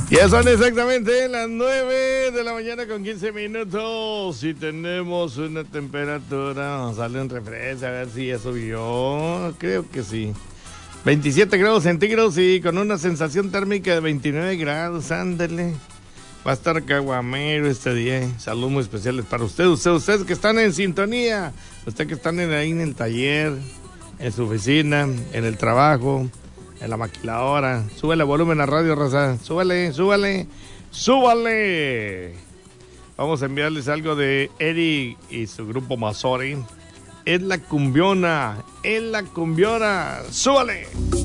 Ya son exactamente las 9 de la mañana con 15 minutos y tenemos una temperatura, sale un refresco, a ver si ya subió, creo que sí. 27 grados centígrados y con una sensación térmica de 29 grados, ándale. Va a estar caguamero este día. Saludos muy especiales para ustedes que están en sintonía, ustedes que están ahí en el taller, en su oficina, en el trabajo, en la maquiladora. Súbele volumen a radio, raza. Súbale. Vamos a enviarles algo de Eric y su grupo Mazori. Es la cumbiona. Súbale.